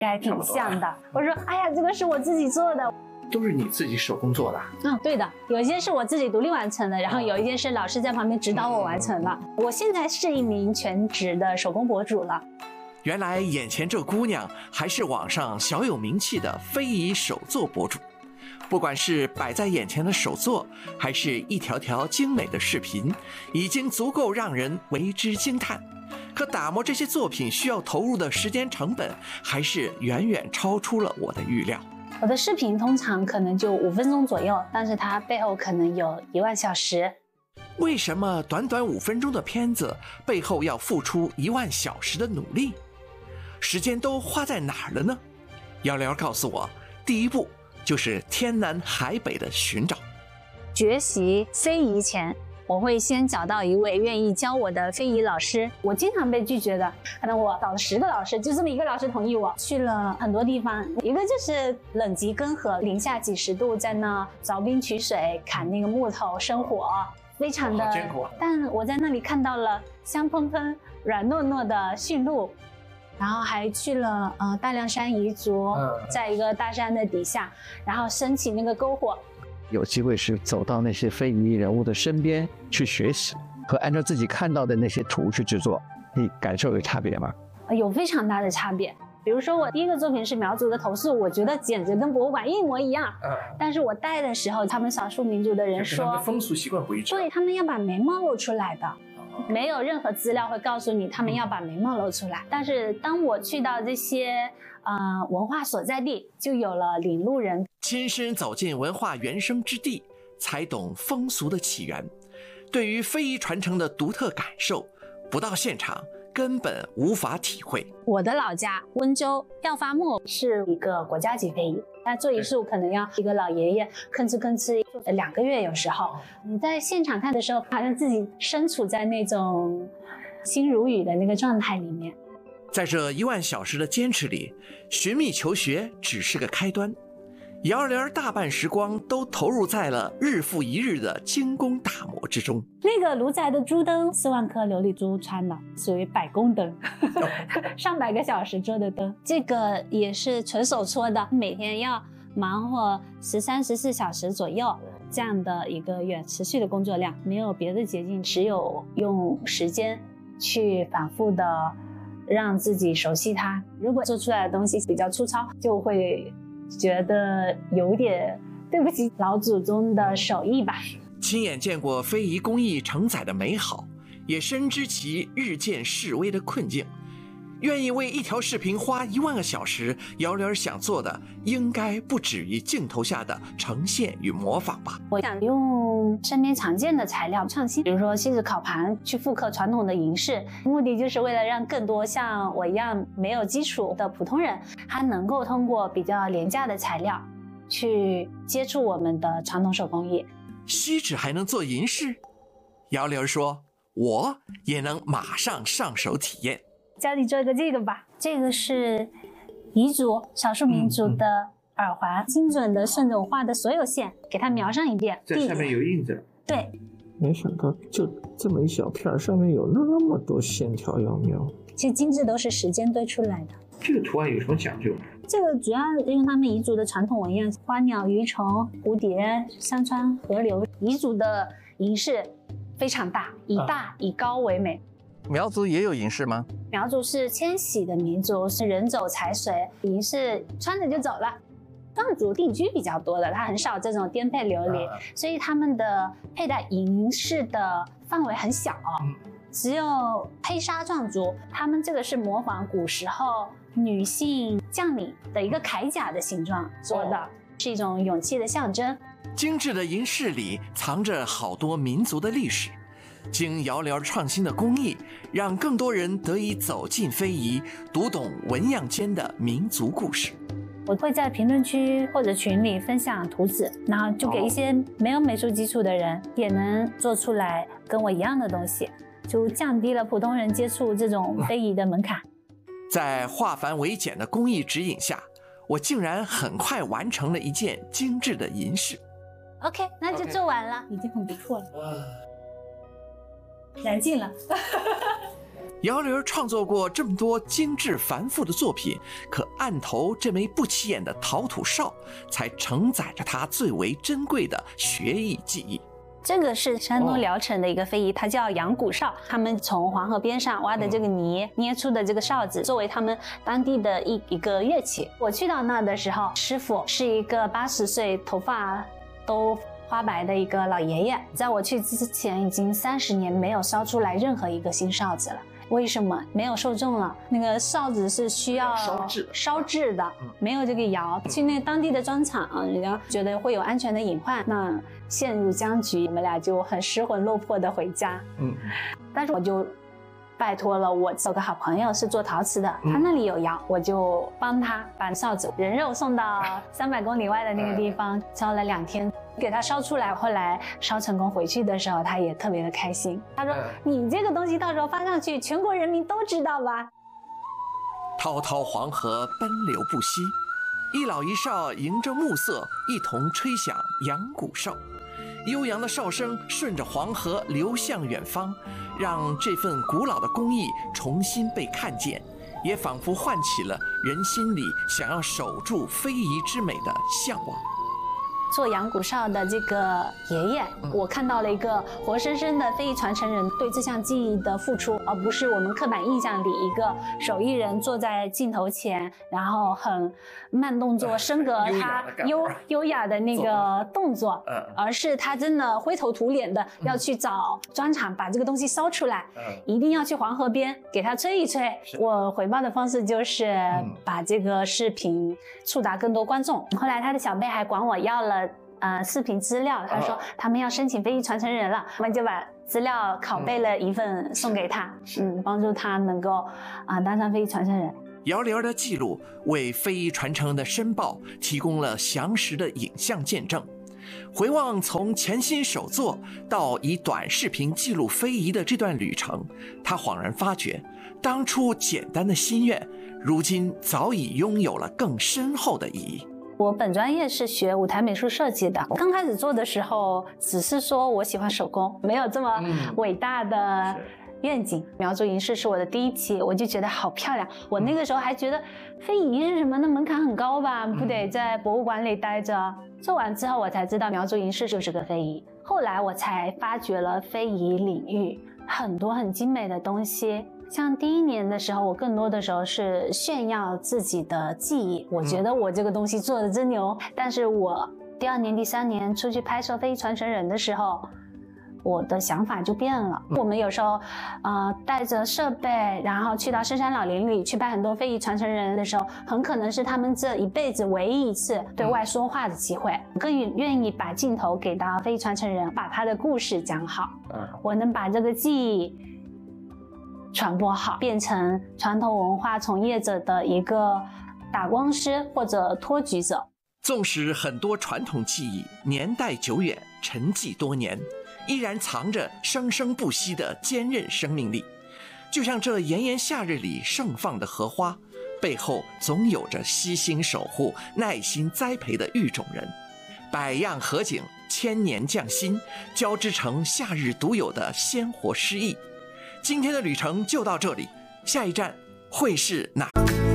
还挺像的。我说，哎呀，这个是我自己做的。 都是你自己手工做的？ 对的，有一些是我自己独立完成的，然后有一些是老师在旁边指导我完成的。我现在是一名全职的手工博主了。 原来眼前这姑娘还是网上小有名气的非遗手作博主。不管是摆在眼前的手作，还是一条条精美的视频，已经足够让人为之惊叹。可打磨这些作品需要投入的时间成本，还是远远超出了我的预料。 我的视频通常可能就5分钟左右，但是它背后可能有1万小时。 为什么短短5分钟的片子背后要付出1万小时的努力？时间都花在哪儿了呢？瑶瑶告诉我，第一步就是天南海北的寻找。 学习非遗前，我会先找到一位愿意教我的非遗老师。我经常被拒绝的，可能我找了10个老师，就这么1个老师同意我。去了很多地方，一个就是冷极根河，零下几10度，在那凿冰取水，砍那个木头生火，非常的艰苦。 但我在那里看到了香喷喷、软糯糯的驯鹿。然后还去了大凉山彝族，在一个大山的底下，然后升起那个篝火。 有机会是走到那些非遗人物的身边去学习，和按照自己看到的那些图去制作，你感受有差别吗？ 有非常大的差别。比如说我第一个作品是苗族的头饰，我觉得简直跟博物馆一模一样。但是我戴的时候，他们少数民族的人说， 他们风俗习惯不一致， 对，他们要把眉毛露出来的。没有任何资料会告诉你他们要把眉毛露出来，但是当我去到这些文化所在地，就有了领路人， 亲身走进文化原生之地，才懂风俗的起源。对于非遗传承的独特感受，不到现场根本无法体会。 我的老家温州耀发木是一个国家级非遗，他做一束可能要一个老爷爷吭哧吭哧2个月，有时候你在现场看的时候，好像自己身处在那种心如雨的那个状态里面。 在这1万小时的坚持里，寻觅求学只是个开端。瑶莲大半时光都投入在了日复一日的精工打磨之中。 那个卢宅的珠灯4万颗琉璃珠穿的，属于百工灯，上百个小时做的灯，这个也是纯手搓的，每天要忙活13、14小时左右，这样的一个远持续的工作量，没有别的捷径，只有用时间去反复的让自己熟悉它。如果做出来的东西比较粗糙，就会觉得有点对不起老祖宗的手艺吧。 亲眼见过非遗工艺承载的美好，也深知其日渐式微的困境。愿意为一条视频花1万个小时，瑶莲想做的应该不止于镜头下的呈现与模仿吧。 我想用身边常见的材料创新，比如说锡纸烤盘，去复刻传统的银饰，目的就是为了让更多像我一样没有基础的普通人，他能够通过比较廉价的材料去接触我们的传统手工艺。 锡纸还能做银饰？瑶莲说，我也能马上上手体验。 教你做一个这个吧，这个是彝族少数民族的耳环，精准的顺着我画的所有线给它描上一遍， 在上面有印子。 对， 没想到就这么一小片，上面有那么多线条要描。 其实精致都是时间堆出来的。 这个图案有什么讲究？ 这个主要用他们彝族的传统纹样，花鸟鱼虫、蝴蝶、山川河流。彝族的银饰非常大，以大以高为美。 苗族也有银饰吗？ 苗族是迁徙的民族，是人走财随，银饰穿着就走了。藏族定居比较多的，他很少这种颠沛流离，所以他们的佩戴银饰的范围很小，只有黑沙藏族，他们这个是模仿古时候女性将领的一个铠甲的形状做的，是一种勇气的象征。 精致的银饰里藏着好多民族的历史。经瑶莲创新的工艺，让更多人得以走进非遗，读懂纹样间的民族故事。 我会在评论区或者群里分享图纸，然后就给一些没有美术基础的人也能做出来跟我一样的东西，就降低了普通人接触这种非遗的门槛。 在化繁为简的工艺指引下，我竟然很快完成了一件精致的银饰。 OK， 那就做完了，已经很不错了。燃尽了。 姚玲创作过这么多精致繁复的作品，可案头这枚不起眼的陶土哨，才承载着她最为珍贵的学艺技艺。 这个是山东聊城的一个非遗，它叫阳谷哨。他们从黄河边上挖的这个泥，捏出的这个哨子，作为他们当地的一个乐器。我去到那的时候，师傅是一个80岁、头发都花白的一个老爷爷。在我去之前，已经30年没有烧出来任何一个新哨子了。为什么？没有受众了。那个哨子是需要烧制的，没有这个窑。去那当地的砖厂，人家觉得会有安全的隐患，那陷入僵局，我们俩就很失魂落魄的回家。但是我就拜托了我有个好朋友是做陶瓷的，他那里有窑，我就帮他把哨子人肉送到300公里外的那个地方，烧了2天。给他烧出来，后来烧成功回去的时候，他也特别的开心。他说：“你这个东西到时候发上去，全国人民都知道吧？” 滔滔黄河奔流不息，一老一少迎着暮色，一同吹响阳谷哨。悠扬的哨声顺着黄河流向远方，让这份古老的工艺重新被看见，也仿佛唤起了人心里想要守住非遗之美的向往。 做阳谷哨的这个爷爷，我看到了一个活生生的非遗传承人对这项技艺的付出，而不是我们刻板印象里一个手艺人坐在镜头前，然后很慢动作升格他优雅的那个动作，而是他真的灰头土脸的要去找砖厂把这个东西烧出来，一定要去黄河边给他吹一吹。我回报的方式就是把这个视频触达更多观众。后来他的小辈还管我要了视频资料，他说他们要申请非遗传承人了，我们就把资料拷贝了一份送给他，帮助他能够当上非遗传承人。 姚玲的记录为非遗传承人的申报提供了详实的影像见证。回望从潜心手作到以短视频记录非遗的这段旅程，他恍然发觉，当初简单的心愿，如今早已拥有了更深厚的意义。 我本专业是学舞台美术设计的，刚开始做的时候只是说我喜欢手工，没有这么伟大的愿景。苗族银饰是我的第1期，我就觉得好漂亮。我那个时候还觉得非遗是什么，那门槛很高吧，不得在博物馆里待着。做完之后我才知道苗族银饰就是个非遗，后来我才发掘了非遗领域很多很精美的东西。像第1年的时候，我更多的时候是炫耀自己的技艺，我觉得我这个东西做的真牛。但是我第2年、第3年出去拍摄非遗传承人的时候，我的想法就变了。我们有时候带着设备，然后去到深山老林里去拍很多非遗传承人的时候，很可能是他们这一辈子唯一一次对外说话的机会。我更愿意把镜头给到非遗传承人，把他的故事讲好，我能把这个技艺传播好，变成传统文化从业者的一个打光师或者托举者。 纵使很多传统技艺年代久远，沉寂多年，依然藏着生生不息的坚韧生命力。就像这炎炎夏日里盛放的荷花，背后总有着悉心守护、耐心栽培的育种人。百样荷景，千年匠心，交织成夏日独有的鲜活诗意。今天的旅程就到这里，下一站会是哪？